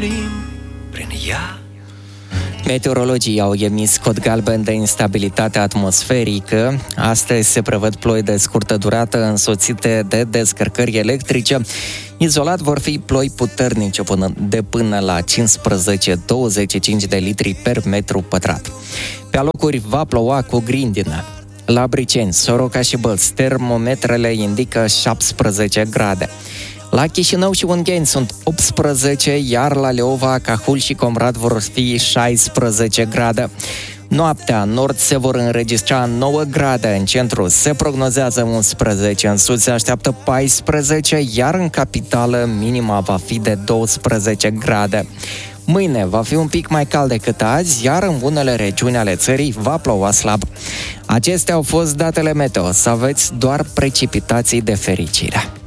plimb prin ea. Meteorologii au emis cod galben de instabilitate atmosferică. Astăzi se prevăd ploi de scurtă durată însoțite de descărcări electrice. Izolat vor fi ploi puternice până la 15-25 de litri per metru pătrat. Pe alocuri va ploua cu grindină. La Briceni, Soroca și Bălți, termometrele indică 17 grade. La Chișinău și Ungheni sunt 18, iar la Leova, Cahul și Comrat vor fi 16 grade. Noaptea, în nord se vor înregistra 9 grade, în centru se prognozează 11, în sud se așteaptă 14, iar în capitală minima va fi de 12 grade. Mâine va fi un pic mai cald decât azi, iar în unele regiuni ale țării va ploua slab. Acestea au fost datele meteo, să aveți doar precipitații de fericire.